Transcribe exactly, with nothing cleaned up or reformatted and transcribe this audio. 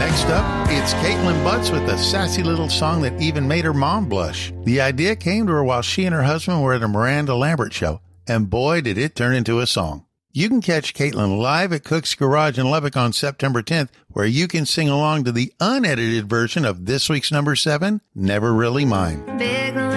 Next up, it's Caitlin Butts with a sassy little song that even made her mom blush. The idea came to her while she and her husband were at a Miranda Lambert show, and boy, did it turn into a song. You can catch Caitlin live at Cook's Garage in Lubbock on September tenth, where you can sing along to the unedited version of this week's number seven, Never Really Mine. Big